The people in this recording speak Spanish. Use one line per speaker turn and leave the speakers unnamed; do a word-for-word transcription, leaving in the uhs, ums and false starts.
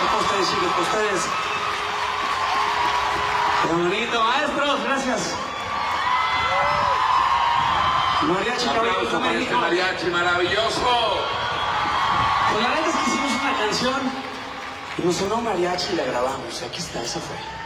para ustedes, chicos, para ustedes. Qué bonito, maestros, gracias. Mariachi,
Un aplauso para este mariachi maravilloso.
Pues la neta es que hicimos una canción y nos sonó mariachi y la grabamos. Aquí está, esa fue.